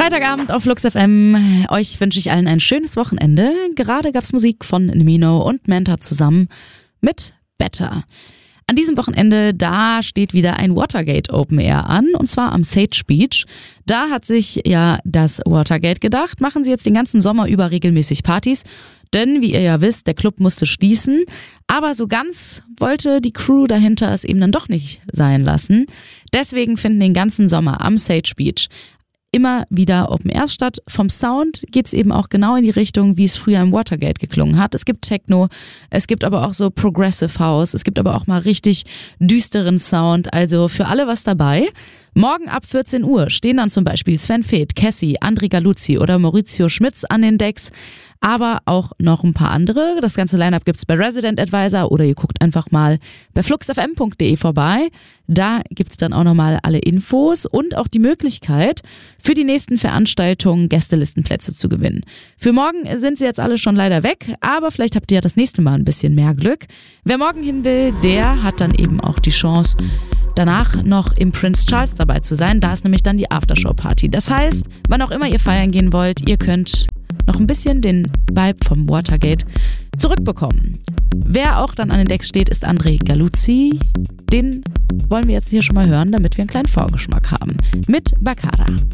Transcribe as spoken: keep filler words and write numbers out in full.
Freitagabend auf Flux F M. Euch wünsche ich allen ein schönes Wochenende. Gerade gab's Musik von Nemino und Manta zusammen mit Better. An diesem Wochenende, da steht wieder ein Watergate Open Air an, und zwar am Sage Beach. Da hat sich ja das Watergate gedacht, machen sie jetzt den ganzen Sommer über regelmäßig Partys. Denn, wie ihr ja wisst, der Club musste schließen. Aber so ganz wollte die Crew dahinter es eben dann doch nicht sein lassen. Deswegen finden den ganzen Sommer am Sage Beach immer wieder Open Airs statt. Vom Sound geht's eben auch genau in die Richtung, wie es früher im Watergate geklungen hat. Es gibt Techno, es gibt aber auch so Progressive House, es gibt aber auch mal richtig düsteren Sound. Also für alle was dabei. Morgen ab vierzehn Uhr stehen dann zum Beispiel Sven Feth, Cassie, André Galuzzi oder Maurizio Schmitz an den Decks. Aber auch noch ein paar andere. Das ganze Line-Up gibt's bei Resident Advisor oder ihr guckt einfach mal bei fluxfm punkt de vorbei. Da gibt's dann auch nochmal alle Infos und auch die Möglichkeit, für die nächsten Veranstaltungen Gästelistenplätze zu gewinnen. Für morgen sind sie jetzt alle schon leider weg, aber vielleicht habt ihr ja das nächste Mal ein bisschen mehr Glück. Wer morgen hin will, der hat dann eben auch die Chance, danach noch im Prince Charles dabei zu sein. Da ist nämlich dann die Aftershow-Party. Das heißt, wann auch immer ihr feiern gehen wollt, ihr könnt noch ein bisschen den Vibe vom Watergate zurückbekommen. Wer auch dann an den Decks steht, ist André Galuzzi. Den wollen wir jetzt hier schon mal hören, damit wir einen kleinen Vorgeschmack haben. Mit Baccara.